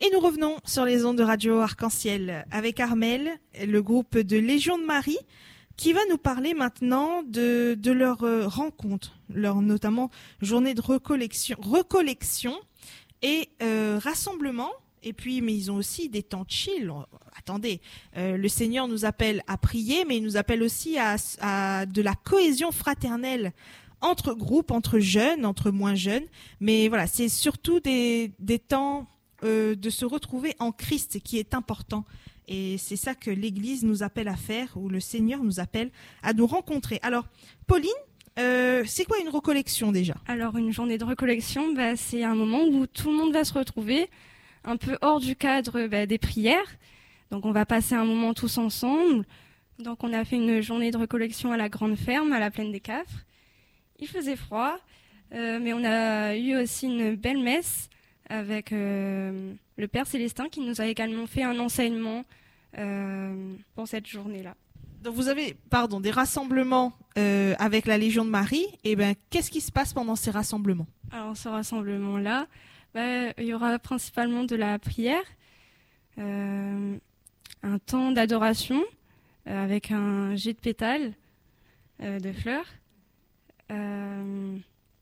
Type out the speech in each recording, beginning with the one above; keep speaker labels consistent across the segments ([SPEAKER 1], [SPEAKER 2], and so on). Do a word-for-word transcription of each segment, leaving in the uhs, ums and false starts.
[SPEAKER 1] Et nous revenons sur les ondes de Radio Arc-en-Ciel avec Armel, le groupe de Légion de Marie, qui va nous parler maintenant de, de leur euh, rencontre, leur notamment journée de recollection, recollection et euh, rassemblement. Et puis, mais ils ont aussi des temps de chill. Attendez, euh, le Seigneur nous appelle à prier, mais il nous appelle aussi à, à de la cohésion fraternelle entre groupes, entre jeunes, entre moins jeunes. Mais voilà, c'est surtout des, des temps euh, de se retrouver en Christ qui est important. Et c'est ça que l'Église nous appelle à faire, ou le Seigneur nous appelle à nous rencontrer. Alors, Pauline, euh, c'est quoi une recollection déjà ?
[SPEAKER 2] Alors, une journée de recollection, bah, c'est un moment où tout le monde va se retrouver, un peu hors du cadre bah, des prières. Donc, on va passer un moment tous ensemble. Donc, on a fait une journée de recollection à la Grande Ferme, à la Plaine des Cafres. Il faisait froid, euh, mais on a eu aussi une belle messe avec euh, le Père Célestin qui nous a également fait un enseignement euh, pour cette journée-là.
[SPEAKER 1] Donc vous avez, pardon, des rassemblements euh, avec la Légion de Marie. Et ben, qu'est-ce qui se passe pendant ces rassemblements ?
[SPEAKER 2] Alors, ce rassemblement-là, bah, il y aura principalement de la prière, euh, un temps d'adoration euh, avec un jet de pétales, euh, de fleurs. Euh,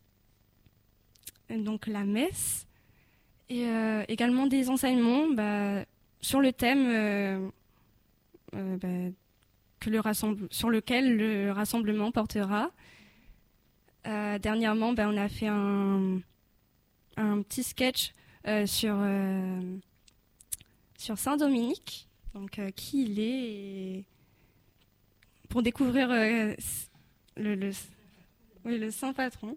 [SPEAKER 2] donc la messe et euh, également des enseignements bah, sur le thème euh, euh, bah, que le rassemble, sur lequel le rassemblement portera. Euh, dernièrement, bah, on a fait un, un petit sketch euh, sur, euh, sur Saint-Dominique, donc euh, qui il est, et pour découvrir euh, le, le Oui, le saint patron.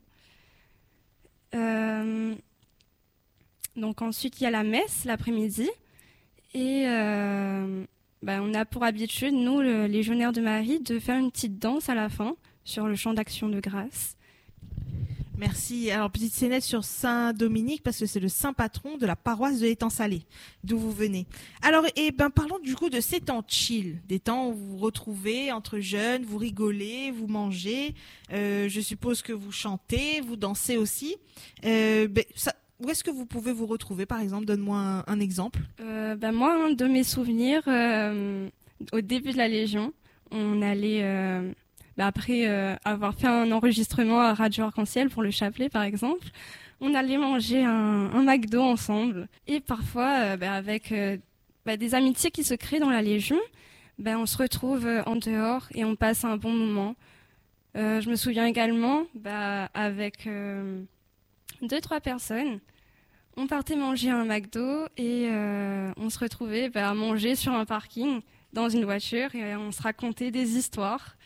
[SPEAKER 2] Euh, donc ensuite, il y a la messe l'après-midi. Et euh, bah, on a pour habitude, nous, le, les Légionnaires de Marie, de faire une petite danse à la fin sur le chant d'action de grâce.
[SPEAKER 1] Merci. Alors, petite scénette sur Saint-Dominique, parce que c'est le saint patron de la paroisse de l'Étang-Salé, d'où vous venez. Alors, eh ben, parlons du coup de ces temps chill, des temps où vous vous retrouvez entre jeunes, vous rigolez, vous mangez, euh, je suppose que vous chantez, vous dansez aussi. Euh, ben, ça, où est-ce que vous pouvez vous retrouver, par exemple ? Donne-moi un, un exemple.
[SPEAKER 2] Euh, bah, moi, un de mes souvenirs, euh, au début de la Légion, on allait... Euh, Bah après euh, avoir fait un enregistrement à Radio Arc-en-Ciel pour le chapelet, par exemple, on allait manger un, un McDo ensemble. Et parfois, euh, bah, avec euh, bah, des amitiés qui se créent dans la Légion, bah, on se retrouve euh, en dehors et on passe un bon moment. Euh, je me souviens également, bah, avec euh, deux, trois personnes, on partait manger un McDo et euh, on se retrouvait bah, à manger sur un parking dans une voiture et on se racontait des histoires.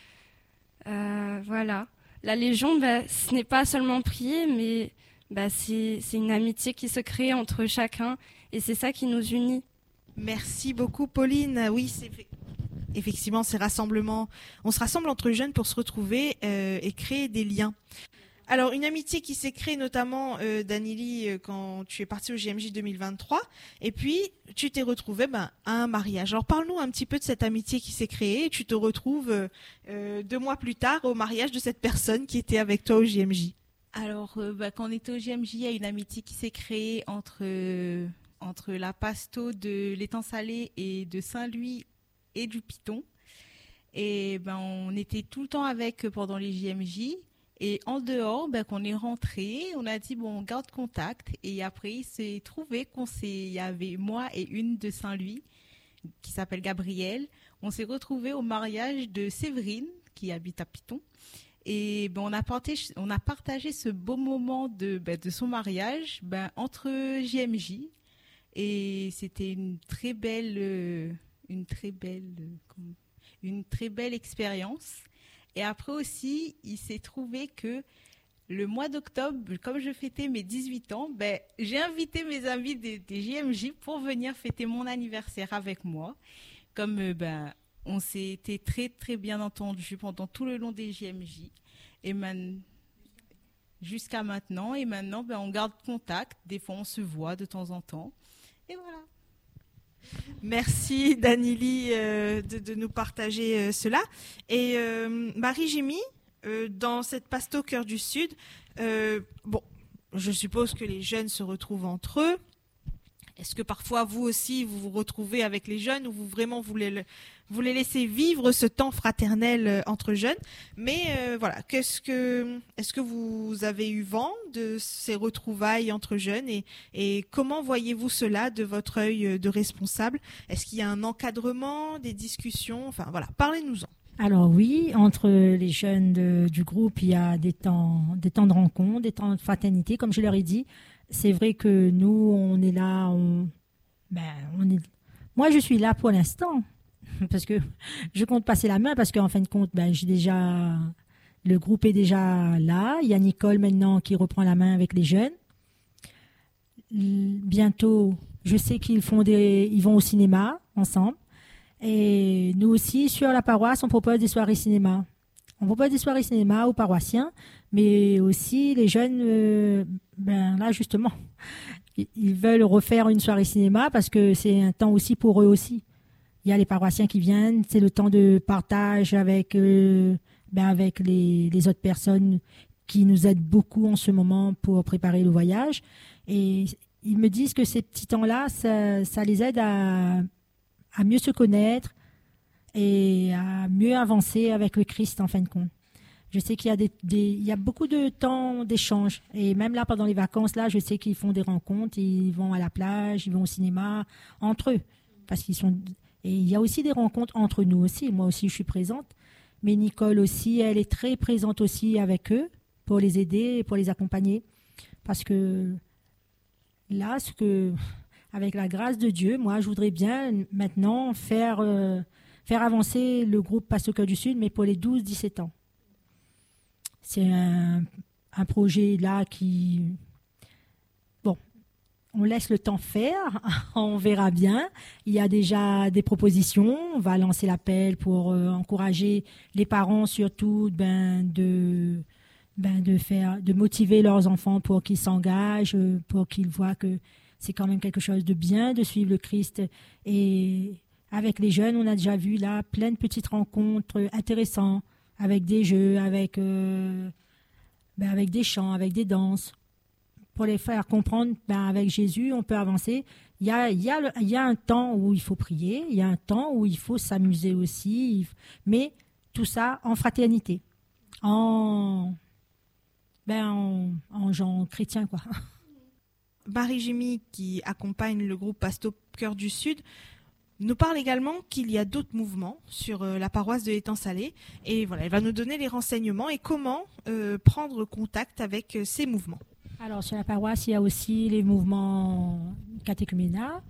[SPEAKER 2] Euh, voilà. La Légion, bah, ce n'est pas seulement prier, mais bah, c'est, c'est une amitié qui se crée entre chacun et c'est ça qui nous unit.
[SPEAKER 1] Merci beaucoup, Pauline. Oui, c'est effectivement ces rassemblements. On se rassemble entre jeunes pour se retrouver euh, et créer des liens. Alors, une amitié qui s'est créée notamment, euh, Danili, euh, quand tu es partie au J M J deux mille vingt-trois, et puis tu t'es retrouvée ben, à un mariage. Alors, parle-nous un petit peu de cette amitié qui s'est créée, et tu te retrouves euh, euh, deux mois plus tard au mariage de cette personne qui était avec toi au J M J.
[SPEAKER 3] Alors, euh, bah, quand on était au J M J, il y a une amitié qui s'est créée entre, euh, entre la pasto de l'Étang-Salé et de Saint-Louis et du Piton. Et ben, on était tout le temps avec pendant les J M J. Et en dehors, ben, qu'on est rentré, on a dit, bon, on garde contact. Et après, il s'est trouvé qu'on s'est, il y avait moi et une de Saint-Louis, qui s'appelle Gabrielle. On s'est retrouvés au mariage de Séverine, qui habite à Piton. Et ben, on a partagé, on a partagé ce beau moment de, ben, de son mariage, ben, entre J M J. Et c'était une très belle, euh, une très belle, euh, une très belle expérience. Et après aussi, il s'est trouvé que le mois d'octobre, comme je fêtais mes dix-huit ans, ben, j'ai invité mes amis des, des J M J pour venir fêter mon anniversaire avec moi. Comme euh, ben, on s'était très très bien entendus pendant tout le long des J M J. Et man... jusqu'à maintenant. Et maintenant, ben, on garde contact. Des fois, on se voit de temps en temps. Et voilà.
[SPEAKER 1] Merci Danili euh, de, de nous partager euh, cela. Et euh, Marie-Gémy, euh, dans cette pasto Cœur du Sud, euh, bon, je suppose que les jeunes se retrouvent entre eux. Est-ce que parfois vous aussi vous vous retrouvez avec les jeunes ou vous vraiment voulez le, vous les laissez vivre ce temps fraternel entre jeunes? Mais euh, voilà, qu'est-ce que est-ce que vous avez eu vent de ces retrouvailles entre jeunes et, et comment voyez-vous cela de votre œil de responsable? Est-ce qu'il y a un encadrement, des discussions? Enfin voilà, parlez-nous-en.
[SPEAKER 4] Alors oui, entre les jeunes de, du groupe, il y a des temps, des temps de rencontre, des temps de fraternité, comme je leur ai dit. C'est vrai que nous, on est là, on, ben, on est, moi je suis là pour l'instant, parce que je compte passer la main, parce qu'en fin de compte, ben, j'ai déjà, le groupe est déjà là. Il y a Nicole maintenant qui reprend la main avec les jeunes. Bientôt, je sais qu'ils font des, ils vont au cinéma ensemble. Et nous aussi, sur la paroisse, on propose des soirées cinéma. On propose des soirées cinéma aux paroissiens, mais aussi les jeunes, euh, ben là justement, ils veulent refaire une soirée cinéma parce que c'est un temps aussi pour eux aussi. Il y a les paroissiens qui viennent, c'est le temps de partage avec, euh, ben avec les, les autres personnes qui nous aident beaucoup en ce moment pour préparer le voyage. Et ils me disent que ces petits temps-là, ça, ça les aide à, à mieux se connaître, et à mieux avancer avec le Christ en fin de compte. Je sais qu'il y a, des, des, il y a beaucoup de temps d'échange. Et même là, pendant les vacances, là, je sais qu'ils font des rencontres, ils vont à la plage, ils vont au cinéma, entre eux. Parce qu'ils sont... Et il y a aussi des rencontres entre nous aussi. Moi aussi, je suis présente. Mais Nicole aussi, elle est très présente aussi avec eux pour les aider et pour les accompagner. Parce que là, ce que, avec la grâce de Dieu, moi, je voudrais bien maintenant faire... Euh, faire avancer le groupe Passe au Cœur du Sud, mais pour les douze dix-sept ans. C'est un, un projet là qui... Bon, on laisse le temps faire, on verra bien. Il y a déjà des propositions, on va lancer l'appel pour euh, encourager les parents surtout ben, de, ben, de, faire, de motiver leurs enfants pour qu'ils s'engagent, pour qu'ils voient que c'est quand même quelque chose de bien de suivre le Christ. Et... avec les jeunes, on a déjà vu là plein de petites rencontres intéressantes, avec des jeux, avec, euh, ben avec des chants, avec des danses, pour les faire comprendre, ben avec Jésus, on peut avancer. Il y a, il y a, le, il y a un temps où il faut prier, il y a un temps où il faut s'amuser aussi, mais tout ça en fraternité, en, ben en, en gens chrétiens, quoi.
[SPEAKER 1] Marie-Gémy, qui accompagne le groupe Passe au Cœur du Sud, nous parle également qu'il y a d'autres mouvements sur euh, la paroisse de l'Étang-Salé. Et voilà, elle va nous donner les renseignements et comment euh, prendre contact avec euh, ces mouvements.
[SPEAKER 4] Alors, sur la paroisse, il y a aussi les mouvements catéchuménat.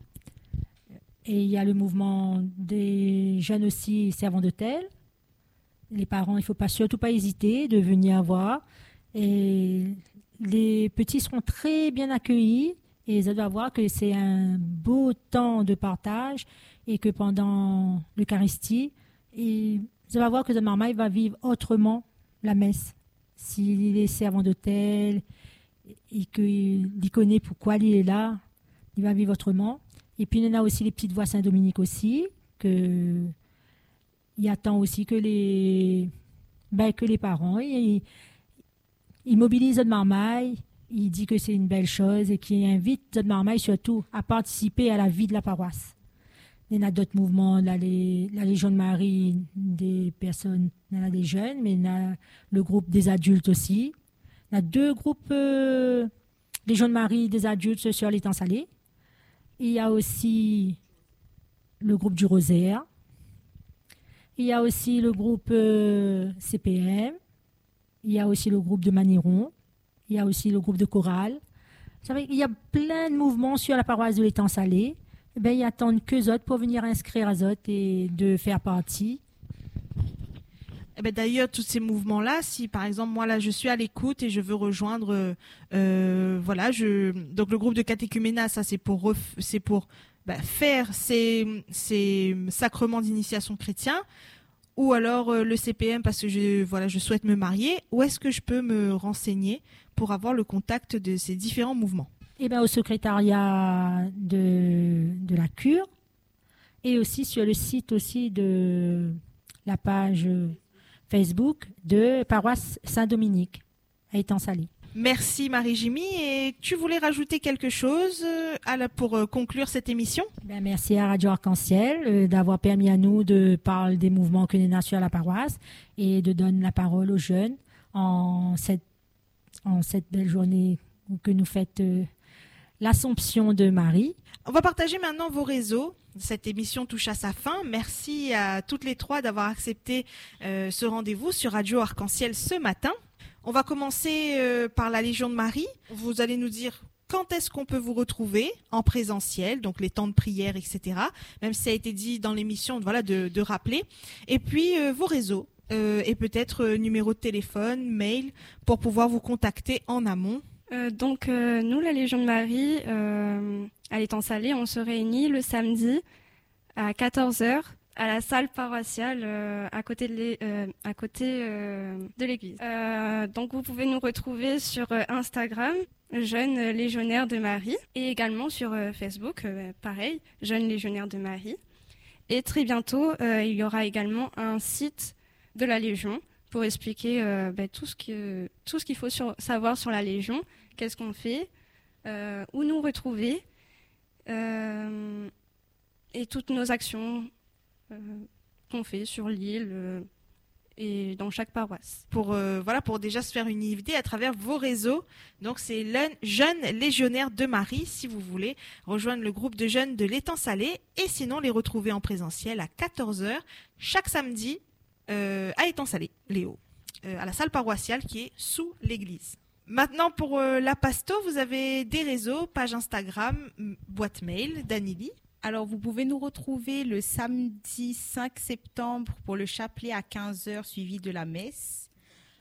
[SPEAKER 4] Et il y a le mouvement des jeunes aussi servants d'hôtel. Les parents, il ne faut pas, surtout pas hésiter de venir voir. Et les petits seront très bien accueillis. Et ils doivent voir que c'est un beau temps de partage et que pendant l'Eucharistie, ils doivent voir que le Marmaille va vivre autrement la messe. S'il est servant d'hôtel et qu'il connaît pourquoi il est là, il va vivre autrement. Et puis, il y en a aussi les petites voix Saint-Dominique aussi, que il attend aussi que les, ben, que les parents, ils, ils mobilisent le Marmaille. Il dit que c'est une belle chose et qu'il invite Zod Marmaille surtout à participer à la vie de la paroisse. Il y en a d'autres mouvements, là, les, la Légion de Marie, des personnes, il y en a des jeunes, mais il y en a le groupe des adultes aussi. Il y a deux groupes, euh, Légion de Marie, des adultes sur l'Étang-Salé. Il y a aussi le groupe du Rosaire. Il y a aussi le groupe euh, C P M. Il y a aussi le groupe de Maniron. Il y a aussi le groupe de chorale. Vous savez, il y a plein de mouvements sur la paroisse de l'Étang-Salé. Eh bien, ils attendent qu'eux autres pour venir inscrire à autres et de faire partie.
[SPEAKER 1] Eh bien, d'ailleurs, tous ces mouvements-là, si par exemple, moi, là, je suis à l'écoute et je veux rejoindre, euh, voilà, je, donc le groupe de catéchuménat, ça, c'est pour, ref... c'est pour bah, faire ces, ces sacrements d'initiation chrétiens, ou alors euh, le C P M parce que je, voilà, je souhaite me marier. Où est-ce que je peux me renseigner pour avoir le contact de ces différents mouvements?
[SPEAKER 4] Eh bien, au secrétariat de, de la cure et aussi sur le site aussi de la page Facebook de paroisse Saint-Dominique à Étang-Salé.
[SPEAKER 1] Merci Marie-Jimmy. Et tu voulais rajouter quelque chose euh, à la, pour euh, conclure cette émission?
[SPEAKER 4] Ben, merci à Radio Arc-en-Ciel euh, d'avoir permis à nous de parler des mouvements que nous avons sur la paroisse et de donner la parole aux jeunes en cette, en cette belle journée que nous fêtons euh, l'Assomption de Marie.
[SPEAKER 1] On va partager maintenant vos réseaux. Cette émission touche à sa fin. Merci à toutes les trois d'avoir accepté euh, ce rendez-vous sur Radio Arc-en-Ciel ce matin. On va commencer euh, par la Légion de Marie. Vous allez nous dire quand est-ce qu'on peut vous retrouver en présentiel, donc les temps de prière, et cetera. Même si ça a été dit dans l'émission, voilà, de, de rappeler. Et puis euh, vos réseaux euh, et peut-être euh, numéro de téléphone, mail, pour pouvoir vous contacter en amont.
[SPEAKER 2] Euh, donc euh, nous, la Légion de Marie, euh, à l'étang salé, on se réunit le samedi à quatorze heures à la salle paroissiale euh, à côté de l'é- euh, à côté euh, de l'église. Euh, donc vous pouvez nous retrouver sur euh, Instagram, Jeunes Légionnaires de Marie, et également sur euh, Facebook, euh, pareil, Jeunes Légionnaires de Marie. Et très bientôt, euh, il y aura également un site de la Légion pour expliquer euh, bah, tout ce que tout ce qu'il faut sur, savoir sur la Légion, qu'est-ce qu'on fait, euh, où nous retrouver, euh, et toutes nos actions euh, qu'on fait sur l'île euh, et dans chaque paroisse.
[SPEAKER 1] Pour euh, voilà, pour déjà se faire une idée à travers vos réseaux. Donc c'est le Jeunes Légionnaires de Marie, si vous voulez rejoindre le groupe de jeunes de l'étang salé, et sinon les retrouver en présentiel à quatorze heures chaque samedi euh, à étang salé, Léo, euh, à la salle paroissiale qui est sous l'église. Maintenant pour euh, la Pasto, vous avez des réseaux, page Instagram, boîte mail, Danili.
[SPEAKER 3] Alors, vous pouvez nous retrouver le samedi cinq septembre pour le chapelet à quinze heures suivi de la messe.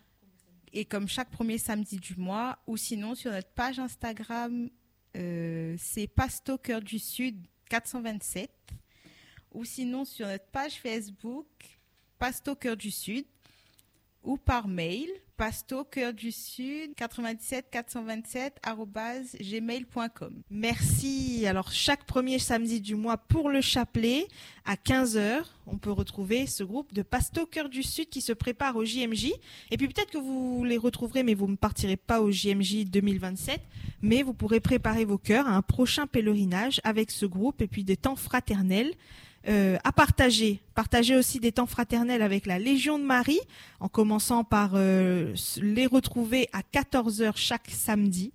[SPEAKER 3] Et comme chaque premier samedi du mois, ou sinon sur notre page Instagram, euh, c'est Pasto Cœur du Sud quatre cent vingt-sept. Ou sinon sur notre page Facebook, Pasto Cœur du Sud. Ou par mail, pasto cœur du sud quatre-vingt-dix-sept quatre cent vingt-sept arobase gmail point com.
[SPEAKER 1] Merci. Alors, chaque premier samedi du mois pour le chapelet, à quinze heures, on peut retrouver ce groupe de Pasto Cœur du Sud qui se prépare au J M J. Et puis peut-être que vous les retrouverez, mais vous ne partirez pas au J M J deux mille vingt-sept. Mais vous pourrez préparer vos cœurs à un prochain pèlerinage avec ce groupe et puis des temps fraternels. Euh, à partager. Partager aussi des temps fraternels avec la Légion de Marie, en commençant par euh, les retrouver à quatorze heures chaque samedi.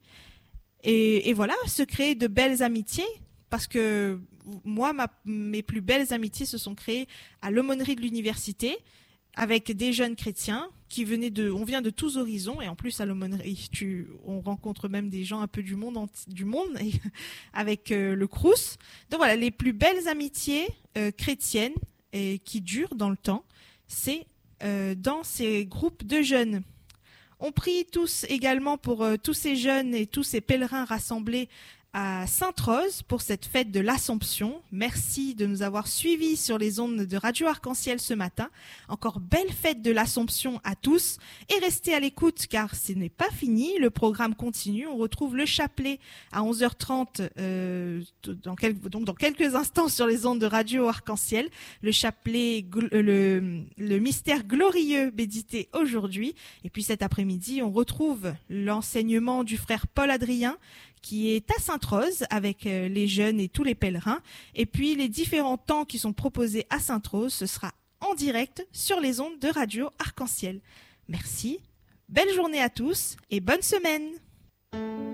[SPEAKER 1] Et, et voilà, se créer de belles amitiés, parce que moi, ma, mes plus belles amitiés se sont créées à l'aumônerie de l'université, avec des jeunes chrétiens qui venaient de, on vient de tous horizons, et en plus à l'aumônerie, tu, on rencontre même des gens un peu du monde, du monde, et, avec euh, le Crous. Donc voilà, les plus belles amitiés euh, chrétiennes et qui durent dans le temps, c'est euh, dans ces groupes de jeunes. On prie tous également pour euh, tous ces jeunes et tous ces pèlerins rassemblés à Sainte-Rose pour cette fête de l'Assomption. Merci de nous avoir suivis sur les ondes de Radio Arc-en-Ciel ce matin. Encore belle fête de l'Assomption à tous et restez à l'écoute car ce n'est pas fini. Le programme continue. On retrouve le chapelet à onze heures trente euh, dans, quel, donc dans quelques instants sur les ondes de Radio Arc-en-Ciel. Le chapelet, le, le mystère glorieux médité aujourd'hui. Et puis cet après-midi, on retrouve l'enseignement du frère Paul Adrien qui est à Sainte-Rose avec les jeunes et tous les pèlerins. Et puis les différents temps qui sont proposés à Sainte-Rose, ce sera en direct sur les ondes de Radio Arc-en-Ciel. Merci, belle journée à tous et bonne semaine.